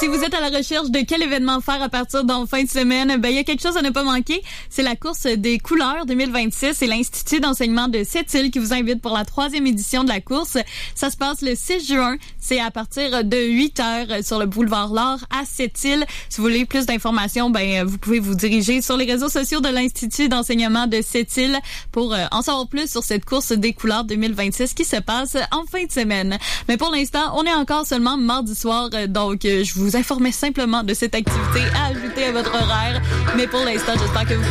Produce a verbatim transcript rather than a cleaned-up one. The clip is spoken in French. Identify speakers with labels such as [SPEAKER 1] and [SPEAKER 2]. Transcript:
[SPEAKER 1] Si vous êtes à la recherche de quel événement faire à partir d'en fin de semaine, ben il y a quelque chose à ne pas manquer. C'est la course des couleurs deux mille vingt-six. C'est l'Institut d'enseignement de Sept-Îles qui vous invite pour la troisième édition de la course. Ça se passe le six juin. C'est à partir de huit heures sur le boulevard L'Or à Sept-Îles. Si vous voulez plus d'informations, ben vous pouvez vous diriger sur les réseaux sociaux de l'Institut d'enseignement de Sept-Îles pour en savoir plus sur cette course des couleurs deux mille vingt-six qui se passe en fin de semaine. Mais pour l'instant, on est encore seulement mardi soir, donc je vous informais simplement de cette activité à ajouter à votre horaire. Mais pour l'instant, j'espère que vous